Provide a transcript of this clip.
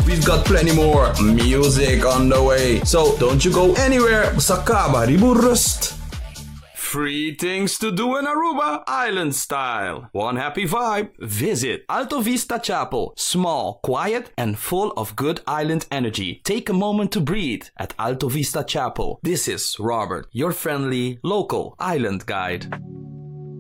We've got plenty more music on the way. So don't you go anywhere. Sa Kabaribu Rust. Free things to do in Aruba, island style. One happy vibe. Visit Alto Vista Chapel. Small, quiet, and full of good island energy. Take a moment to breathe at Alto Vista Chapel. This is Robert, your friendly local island guide.